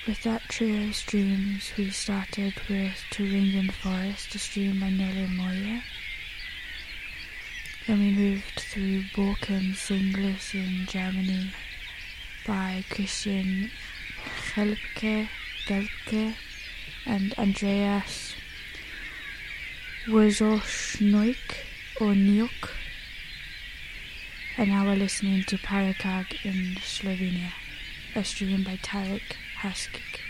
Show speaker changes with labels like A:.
A: With that trio of streams, we started with Thuringen Forest, a stream by Nelly Moyer. Then we moved through Borken Singles in Germany by Christian Gelbke and Andreas Wozosznoik or Niuk. And now we're listening to Parakag in Slovenia, a stream by Tarek Haskic.